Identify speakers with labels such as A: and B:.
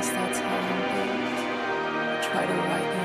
A: guess that's how I'm built. I try to write